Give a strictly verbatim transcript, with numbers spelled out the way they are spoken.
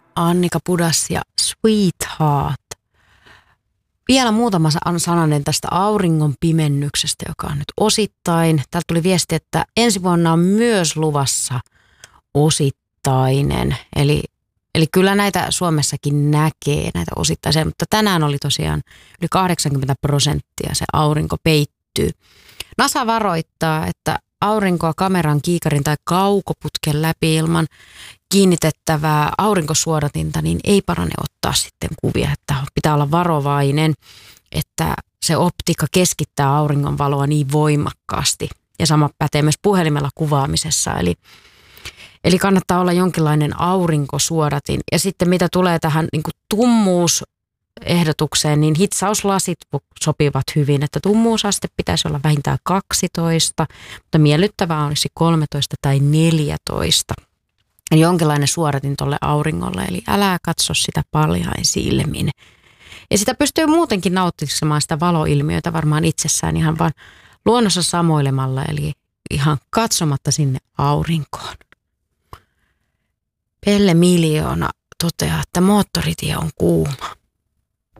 Annika Pudas ja Sweetheart. Vielä muutama sananen tästä auringon pimennyksestä, joka on nyt osittain. Täältä tuli viesti, että ensi vuonna on myös luvassa osittainen. Eli, eli kyllä näitä Suomessakin näkee, näitä osittaisia, mutta tänään oli tosiaan yli kahdeksankymmentä prosenttia se aurinko peittyy. NASA varoittaa, että aurinkoa kameran, kiikarin tai kaukoputken läpi ilman kiinnitettävää aurinkosuodatinta, niin ei parane ottaa sitten kuvia, että pitää olla varovainen, että se optiikka keskittää auringon valoa niin voimakkaasti. Ja sama pätee myös puhelimella kuvaamisessa, eli, eli kannattaa olla jonkinlainen aurinkosuodatin. Ja sitten mitä tulee tähän niin kuin tummuusehdotukseen, niin hitsauslasit sopivat hyvin, että tummuusaste pitäisi olla vähintään kaksitoista, mutta miellyttävää olisi kolmetoista tai neljätoista. Eli jonkinlainen suodatin tuolle auringolle, eli älä katso sitä paljain silmin. Ja sitä pystyy muutenkin nauttimaan sitä valoilmiötä varmaan itsessään ihan vaan luonnossa samoilemalla, eli ihan katsomatta sinne aurinkoon. Pelle Miljoona toteaa, että moottoritie on kuuma.